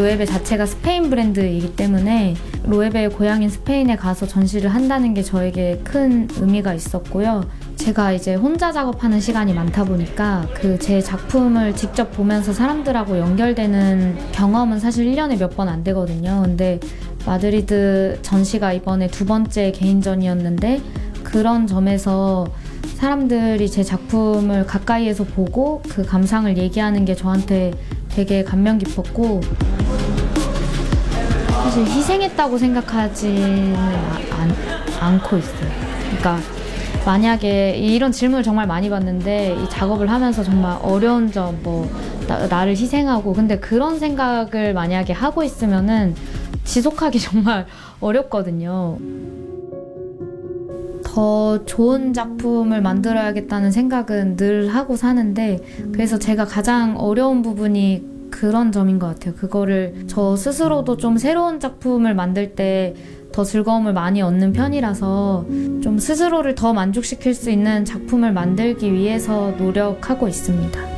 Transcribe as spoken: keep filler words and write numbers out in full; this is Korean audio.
로에베 자체가 스페인 브랜드이기 때문에 로에베의 고향인 스페인에 가서 전시를 한다는 게 저에게 큰 의미가 있었고요. 제가 이제 혼자 작업하는 시간이 많다 보니까 그 제 작품을 직접 보면서 사람들하고 연결되는 경험은 사실 일 년에 몇 번 안 되거든요. 근데 마드리드 전시가 이번에 두 번째 개인전이었는데 그런 점에서 사람들이 제 작품을 가까이에서 보고 그 감상을 얘기하는 게 저한테 되게 감명 깊었고, 사실 희생했다고 생각하지는 안, 않고 있어요. 그러니까 만약에 이런 질문을 정말 많이 받는데 이 작업을 하면서 정말 어려운 점, 뭐 나, 나를 희생하고, 근데 그런 생각을 만약에 하고 있으면은 지속하기 정말 어렵거든요. 더 좋은 작품을 만들어야겠다는 생각은 늘 하고 사는데, 그래서 제가 가장 어려운 부분이 그런 점인 것 같아요. 그거를 저 스스로도 좀 새로운 작품을 만들 때 더 즐거움을 많이 얻는 편이라서 좀 스스로를 더 만족시킬 수 있는 작품을 만들기 위해서 노력하고 있습니다.